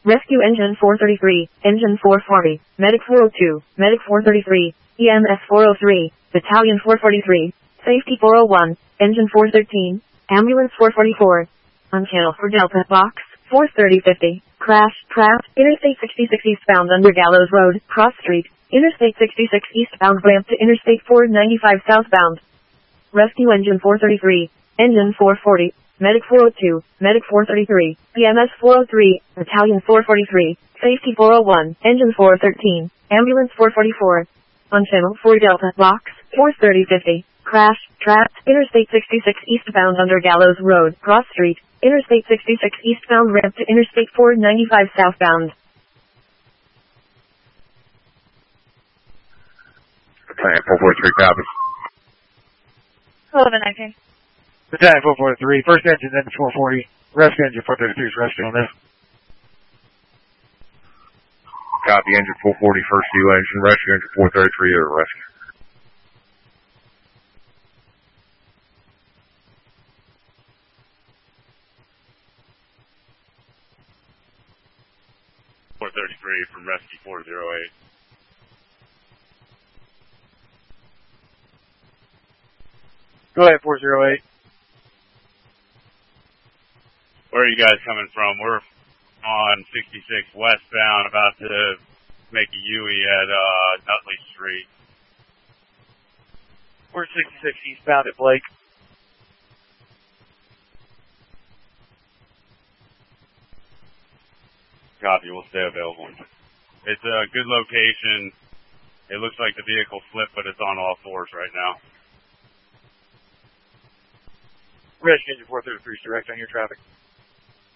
Rescue Engine 433, Engine 440, Medic 402, Medic 433, EMS 403, Battalion 443, Safety 401, Engine 413, Ambulance 444. On channel for Delta Box 43050. Crash, trapped, Interstate 66 eastbound under Gallows Road, Cross Street, Interstate 66 eastbound ramp to Interstate 495 southbound. Rescue Engine 433, Engine 440, Medic 402, Medic 433, EMS 403, Battalion 443, Safety 401, Engine 413, Ambulance 444. On channel 4 Delta Box 43050. Crash, trapped, Interstate 66 eastbound under Gallows Road, Cross Street, Interstate 66 eastbound ramp to Interstate 495 southbound. Battalion 443 copies. 1119. Battalion 443, first engine, then 440. Rescue engine 433 is rescue on this. Copy, engine 440, first U engine, rescue engine 433 or rescue. From Rescue 408. Go ahead, 408. Where are you guys coming from? We're on 66 westbound, about to make a U-E at Nutley Street. We're 66 eastbound at Blake. Copy, we'll stay available. It's a good location. It looks like the vehicle flipped, but it's on all fours right now. Rescue engine 433 is direct on your traffic.